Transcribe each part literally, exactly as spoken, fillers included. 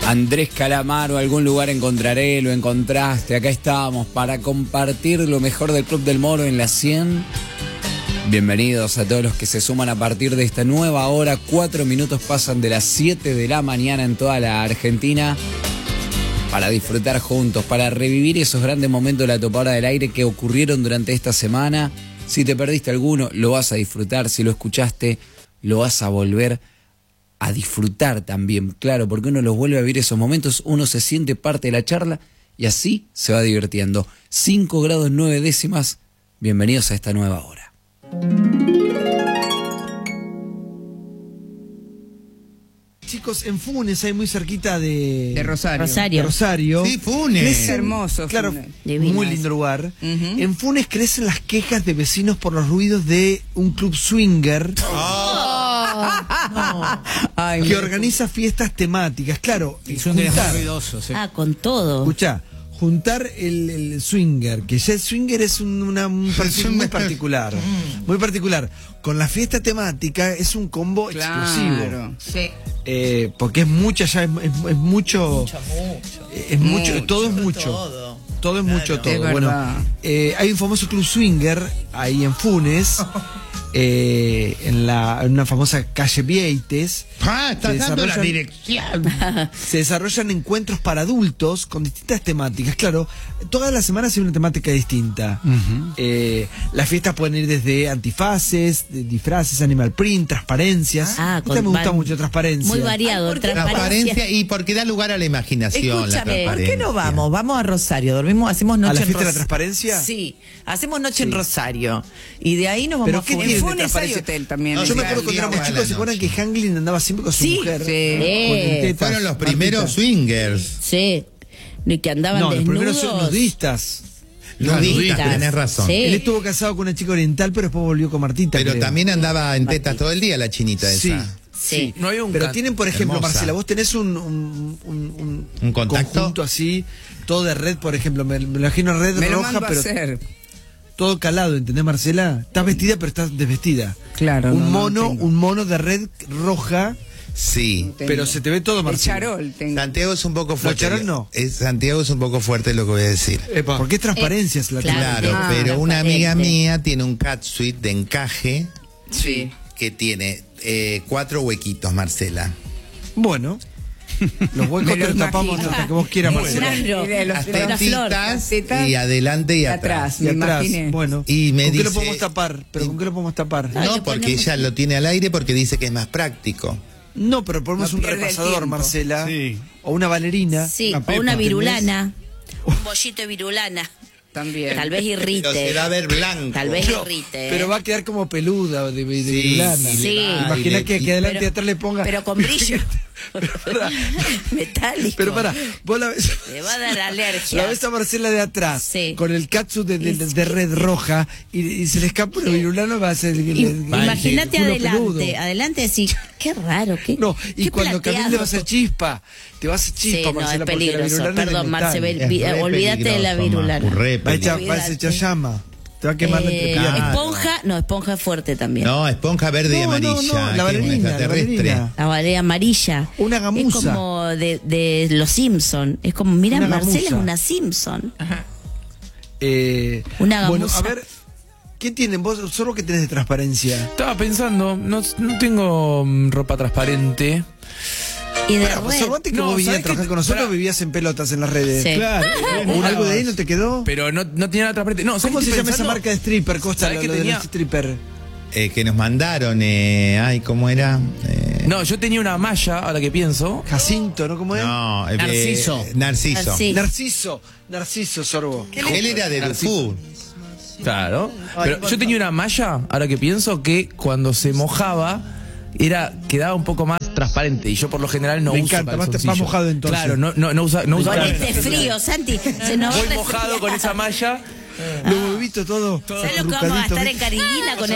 Andrés Calamaro, algún lugar encontraré, lo encontraste. Acá estamos para compartir lo mejor del Club del Moro en la cien. Bienvenidos a todos los que se suman a partir de esta nueva hora. Cuatro minutos pasan de las siete de la mañana en toda la Argentina. Para disfrutar juntos, para revivir esos grandes momentos de la topadora del aire que ocurrieron durante esta semana. Si te perdiste alguno, lo vas a disfrutar. Si lo escuchaste, lo vas a volver a disfrutar también. Claro, porque uno los vuelve a vivir esos momentos, uno se siente parte de la charla y así se va divirtiendo. cinco grados nueve décimas. Bienvenidos a esta nueva hora. Chicos, en Funes, ahí muy cerquita de... De Rosario. Rosario. Rosario. Sí, Funes. Crecen, hermoso. Claro, Divino muy es. lindo lugar. Uh-huh. En Funes crecen las quejas de vecinos por los ruidos de un club swinger No. Ay, que me- organiza fiestas temáticas. Claro, El swinger es muy juntar, ruidoso, sí. Ah, con todo. escuchá, juntar el, el swinger, que ya el swinger es un, una, un perfil muy particular, muy particular, con la fiesta temática es un combo explosivo. Claro. Sí. Eh, porque es mucha ya, es, es- es mucho, es mucho, Mucho. todo es mucho, Todo. todo es mucho, todo. Es Bueno, verdad. eh, hay un famoso club swinger ahí en Funes, eh, en la en una famosa calle Vieites. Ah, estás Se dando la desarrollan- dirección. Se desarrollan encuentros para adultos con distintas temáticas. Claro, todas las semanas hay una temática distinta. Eh, las fiestas pueden ir desde antifaces, de disfraces, animal print, transparencias. Ah, Esta con- me gusta van- mucho, transparencia. Muy variado, transparencia. Transparencia y porque da lugar a la imaginación. la Escúchame, ¿por qué no transparencia. vamos? Vamos a Rosario, dormimos, hacemos ¿A noche la en fiesta de la Rosario. transparencia? Sí, hacemos noche en Rosario. Y de ahí nos vamos ¿Pero a qué Funes. tiene de Funes hay transparencia? hotel también. No, Yo me Sí, acuerdo cuando al éramos día chicos, de ¿se la acuerdan que noche. Hanglin andaba siempre con su Sí, mujer? sí. Con el tetas, Fueron los primeros Martita. swingers. Sí. Y que andaban No, los desnudos. primeros son nudistas. Nudistas, Nudistas. tenés razón. Sí. Él estuvo casado con una chica oriental, pero después volvió con Martita. Pero creo. también andaba en tetas todo el día la chinita Sí. esa. Sí. No había un Pero can- tienen, por ejemplo, Hermosa. Marcela, vos tenés un, un, un, un, ¿Un contacto? conjunto así, todo de red, por ejemplo, me, me lo imagino red Me lo roja, mando a pero hacer. todo calado, ¿entendés, Marcela? Estás vestida, pero estás desvestida. Claro, Un no, no mono, tengo. un mono de red roja, Sí. Tengo. pero se te ve todo, El Marcela. charol tengo. Santiago es un poco fuerte. charol no. Es, Santiago es un poco fuerte lo que voy a decir. Porque es transparencia, es la claro. Claro, Ah, pero una amiga transparente. mía tiene un catsuite de encaje Sí. que tiene eh, cuatro huequitos, Marcela. Bueno, los huecos Me te lo los tapamos imagino. hasta que vos quieras, Muy Marcela. bien. Claro. Y de los- Las de las flor, tetitas las tetas y adelante y y atrás. atrás. Y Me atrás, imaginé. bueno. Y me ¿Con qué lo dice- podemos tapar? ¿Pero con qué lo podemos tapar? Ay, No, le porque ponemos- ella lo tiene al aire porque dice que es más práctico. No, pero ponemos No un pierde el repasador, tiempo. Una Sí. O una bailarina. Sí, Una o pepa, una ¿entendés? virulana. Un bollito de virulana. También. Tal vez Pero irrite. se va a ver blanco. Tal vez No, irrite. pero va a quedar como peluda de, de, de Sí, lana. y le Sí. va, Imagina y le- que, que adelante y pero- atrás le ponga. Pero con brillo. Metálico. Pero para, vos la ves. Le va a dar alergia. La ves a Marcela de atrás, Sí. con el catsuit de, de, de- de red roja, y, y se le escapa una virulana, va a ser el, el- I- el- Imagínate el culo adelante, peludo. adelante así, qué raro, qué No, y qué cuando camines le plateado. vas a hacer chispa. Te vas a hacer Sí, chispa, no, es Marcela, porque la peligroso. virulana es de Perdón, metal. Marce, Es vi- re olvídate de la peligroso, virulana. Macu, re Va a echar, peligroso. va a echar llama. Te va a quemar la Eh, entrepierna. esponja, no, esponja es fuerte también. No, esponja verde y No, no, amarilla. no, la que es un bailarina, la extraterrestre. bailarina. La barea amarilla. Una gamuza. Es como de, de los Simpson. Es como, mira, Una Marcela es gamuza. una Simpson. Eh, Una bueno, gamuza. a ver, ¿qué tienen? ¿Vos solo qué tenés de transparencia? Estaba pensando, no, no tengo mm, ropa transparente. Y de Pará, red. observate que No, vos vinías a ¿sabés trabajar qué? con nosotros, Pará. vivías en pelotas en las redes. Sí. Claro. ¿O ¿Algo de ahí no te quedó? Pero no, no tenía nada transparente. No, ¿sabés ¿Cómo qué se estoy llama esa pensando? marca de stripper, Costa? ¿Sabés Lo, que lo de tenía- los stripper. Eh, que nos mandaron, eh, ay, ¿cómo era? Eh, No, yo tenía una malla, ahora que pienso. Jacinto, ¿no? ¿Cómo es? no, eh, Narciso. eh, Narciso. Narciso. Narciso. Narciso, Sorbo. Él era de Lufú. Claro. Ay, Pero no, yo tenía una malla, ahora que pienso, que cuando se mojaba, era, quedaba un poco más transparente. Y yo por lo general no Me uso encanta, más- calzoncillo. más mojado entonces. Claro, no, no, no usa, no usa Con calzoncillo. este frío, Santi. Se nos va a Voy mojado resfriar. con esa malla. Los huevitos todo. ¿Sabes lo que vamos a acurrucadito, gastar en Cariguina con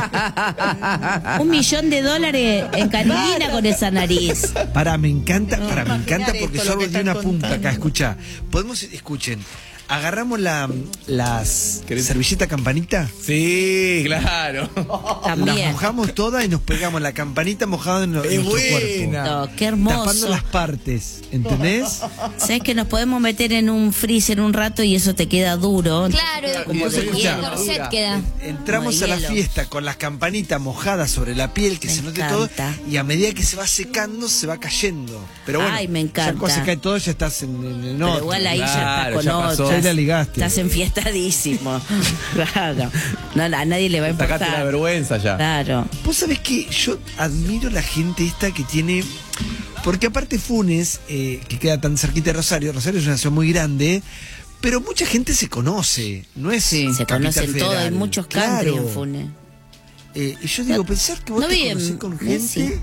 esa? Un millón de dólares en Cariguina con esa nariz. Para, me encanta, para, me encanta imaginar porque esto, lo Sorbo que tiene una están punta contando. acá, escucha. Podemos, escuchen, agarramos la las ¿Querés? servilleta campanita, Sí, claro. las También. mojamos todas y nos pegamos la campanita mojada en, lo- en Es nuestro buena. cuerpo. No, qué hermoso. Tapando las partes, ¿entendés? Sabes que nos podemos meter en un freezer un rato y eso te queda duro. Claro, Como de y el hielo. corset queda. Entramos Como a la hielo. fiesta con las campanitas mojadas sobre la piel, que Me se note encanta. todo, y a medida que se va secando, se va cayendo. Pero bueno, Ay, me ya encanta. cuando se cae todo, ya estás en, en, en Pero otro. igual ahí ya Claro, estás ya con pasó. otras. Ya la ligaste. Estás enfiestadísimo. Claro. No, a nadie le va a importar. Sacaste la vergüenza ya. Claro. Vos sabés que yo admiro la gente esta que tiene. Porque aparte Funes, eh, que queda tan cerquita de Rosario, Rosario es una ciudad muy grande, pero mucha gente se conoce, no es Se capital conocen todos, hay federal. muchos country Claro. en Funes. Eh, y yo digo, pensar que vos no te vi en conocés con Messi. gente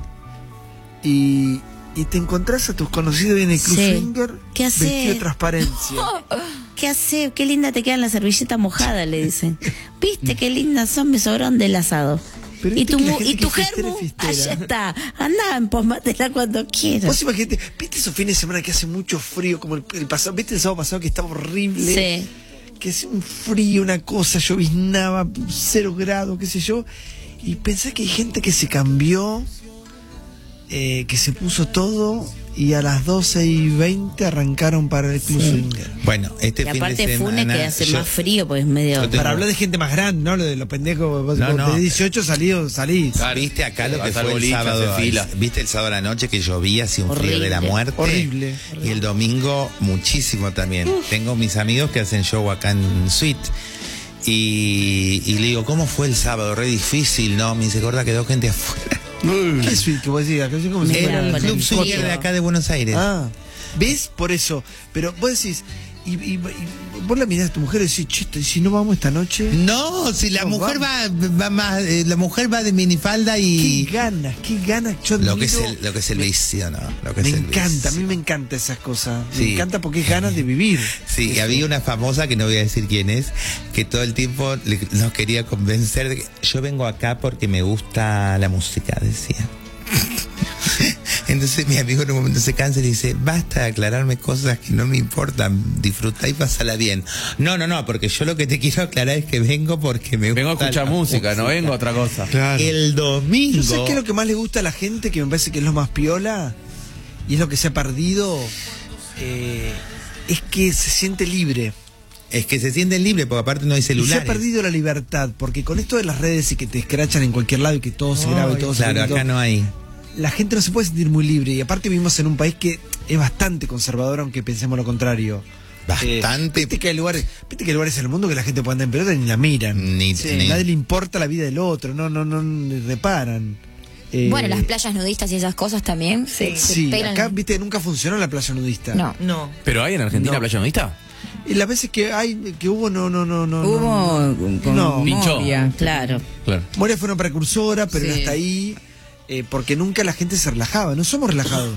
y, y te encontrás a tus conocidos en el Club Sí. Swinger ¿Qué hacés? vestido de transparencia. ¿Qué hace? Qué linda te quedan las servilletas mojadas, le dicen. ¿Viste qué lindas son? Me sobraron del asado. Pero Y viste tu, que la mu- gente y que tu es fiestera, germu, fiestera. allá está. Andá, empomátela cuando quieras. Vos imagínate, ¿viste esos fines de semana que hace mucho frío? Como el, el pasado, ¿viste el sábado pasado que estaba horrible? Sí. Que hace un frío, una cosa, lloviznaba, cero grados, qué sé yo. Y pensé que hay gente que se cambió, eh, que se puso todo, y a las doce y veinte arrancaron para el Club Swinger. Bueno, este Y fin de aparte semana. Funes que hace yo- más frío, pues es medio... Yo tengo- Para hablar de gente más grande, ¿no? Lo de los pendejos, vos, No, vos no. de dieciocho salí, salís. ¿Viste acá lo que Vas al fue el boliche, sábado? hace fila. ¿Viste el sábado a la noche que llovía, hacía un frío de la Horrible. muerte? Horrible. Y el domingo muchísimo también. Tengo mis amigos que hacen show acá en Suite. Y, y le digo, ¿cómo fue el sábado? Re difícil, ¿no? Me dice, gorda, quedó gente afuera. ¿Qué es Swift que vos decís? Acá es como si Mira, fuera El con Club el Swinger frío. de acá de Buenos Aires. Ah, ¿ves? Por eso. Pero vos decís, y, y- y vos la mirás a tu mujer y decís, chiste, si no vamos esta noche. No, si la No, mujer va, va más, eh, la mujer va de minifalda y Qué ganas, qué ganas. Yo lo que es admiro- el, lo que es el vicio, ¿no? Lo que Me es el encanta, a vicio. mí me encanta esas cosas. Sí. Me encanta porque es ganas de vivir. Sí, Eso. había una famosa, que no voy a decir quién es, que todo el tiempo le- nos quería convencer de que yo vengo acá porque me gusta la música, decía. Entonces mi amigo en un momento se cansa y dice, basta de aclararme cosas que no me importan, disfrutá y pasala bien. No, no, no, porque yo lo que te quiero aclarar es que vengo porque me gusta Vengo a escuchar la música, no vengo a otra cosa. El domingo... ¿Yo sé qué es lo que más le gusta a la gente? Que me parece que es lo más piola. Y es lo que se ha perdido. eh, es que se siente libre. Es que se sienten libres, porque aparte no hay Y se celulares. ha perdido la libertad. Porque con esto de las redes y que te escrachan en cualquier lado y que todo se graba y todo se Claro, ve y acá todo, no hay. la gente no se puede sentir muy libre. Y aparte vivimos en un país que es bastante conservador, aunque pensemos lo contrario. Bastante. Eh, viste que hay lugares, viste que hay lugares en el mundo que la gente puede andar en pelota y ni la miran. Ni- Sí, ni- nadie le importa la vida del otro, no, no, no, ni reparan. Eh, Bueno, las playas nudistas y esas cosas también. Sí. se Sí, pelan- acá, viste, nunca funcionó la playa nudista. No. No. ¿Pero hay en Argentina No. playa nudista? Y las veces que hay, que hubo, no, no, no, no. Hubo no, con, con No. Pinchó. Moria, claro. Claro. Moria fue una precursora, pero Sí. hasta ahí, eh, porque nunca la gente se relajaba. No somos relajados.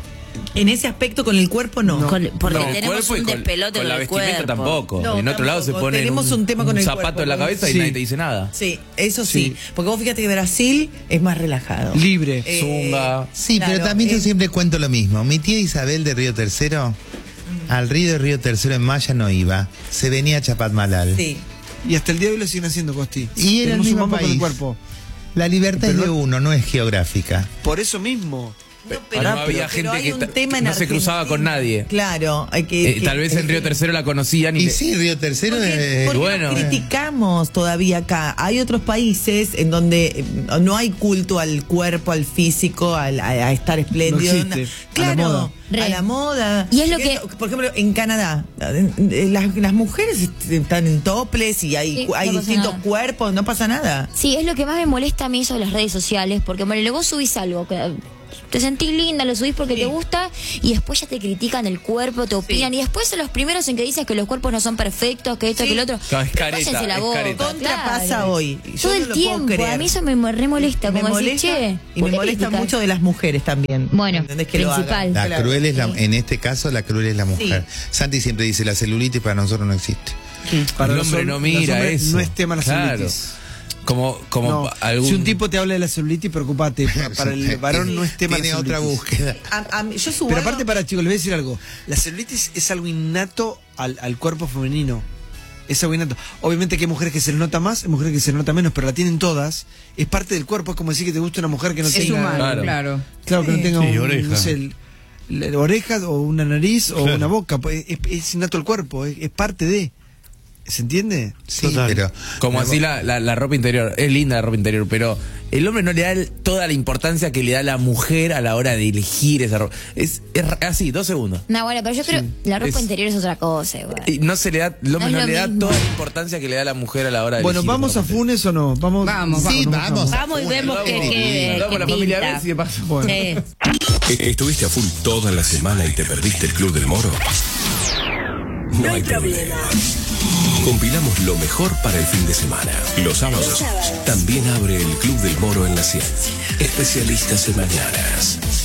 En ese aspecto con el cuerpo no. Con- porque No, tenemos cuerpo y un con- despelote con la el vestimenta cuerpo. tampoco. No, en otro lado se tampoco. pone Tenemos un tema con el zapato cuerpo, en la ¿no? cabeza y Sí. nadie te dice nada. Sí, eso sí. Sí. Porque vos fíjate que Brasil es más relajado. Libre. Eh, Zunga. Sí, Claro, pero también yo eh. siempre cuento lo mismo. Mi tía Isabel de Río Tercero, al río de Río Tercero en Maya no iba. Se venía a Chapadmalal. Sí. Y hasta el día de hoy lo siguen haciendo, Costi. Y era el Tenemos un mismo mapa con el país. cuerpo. La libertad Pero- es de uno, no es geográfica. Por eso mismo. No, Pero no había pero gente hay que, un ta- tema que en no se cruzaba Argentina. con nadie. Claro, hay que, Eh, que- tal vez en Río Tercero la conocían y, Y le- sí, Río Tercero Porque, es... porque bueno. nos criticamos todavía acá. Hay otros países en donde eh, no hay culto al cuerpo, al físico, al- a, a estar espléndido. No existe. Claro, A la moda. Re. a la moda. Y es lo que- Por ejemplo, en Canadá, eh, las, las mujeres est- están en toples y hay, Sí, hay no pasa distintos nada. cuerpos, no pasa nada. Sí, es lo que más me molesta a mí eso de las redes sociales, porque bueno, luego subís algo, que te sentís linda, lo subís porque Sí. te gusta y después ya te critican el cuerpo, te opinan y después son los primeros en que dicen que los cuerpos no son perfectos, que esto, Sí. que el otro. Claro, es Pero careta, cállense la es boca, careta. Contra claro. pasa hoy. Yo Todo no el lo puedo tiempo, creer. a mí eso me re molesta, Me como decir, molesta che, y ¿por me qué molesta criticar? mucho de las mujeres también. Bueno, ¿Entendés? Que lo principal. hagan. La Claro. cruel es la, Sí. en este caso la cruel es la mujer. Santi siempre dice, la celulitis para nosotros no existe. Para el los hombre hom- no los mira hombres eso. no es tema la Claro. celulitis. Como, como No, algún... Si un tipo te habla de la celulitis, preocupate. Pa- Para el varón no es tema Tiene la otra celulitis. búsqueda. A- a mí- yo subo Pero algo- aparte, para chicos, les voy a decir algo. La celulitis es algo innato al, al cuerpo femenino. Es algo innato. Obviamente que hay mujeres que se les nota más, hay mujeres que se les nota menos, pero la tienen todas. Es parte del cuerpo. Es como decir que te gusta una mujer que no Es tenga. humano, Claro. claro. Claro, que no tenga Sí, un, oreja. no sé, el- la- orejas o una nariz o una boca. Pues es, es innato el cuerpo, es, es parte de. ¿Se entiende? Sí, Total. pero. Como así la, la, la ropa interior. Es linda la ropa interior, pero el hombre no le da el- toda la importancia que le da la mujer a la hora de elegir esa ropa. Es, es ra- así, dos segundos. No, bueno, pero yo creo la ropa Es- interior es otra cosa, igual. Y no se le da, el hombre No no, es le lo da mismo. toda la importancia que le da la mujer a la hora de Bueno, elegir ¿vamos esa a ropa. Funes o no? Vamos, Vamos, Sí, vamos. vamos. Vamos y vemos que, Vamos, que, vamos que la familia pinta. Bessi de paso. Bueno. Sí. E- ¿Estuviste a full toda la semana y te perdiste el Club del Moro? No hay problema. Compilamos lo mejor para el fin de semana. Los sábados también abre el Club del Moro en la cien. Especialistas en mañanas.